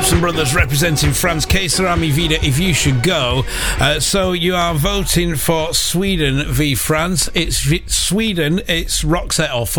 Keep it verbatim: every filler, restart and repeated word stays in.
Thompson Brothers representing France. Que sera mi vida if you should go. Uh, so you are voting for Sweden v France. It's Sweden, it's Roxette or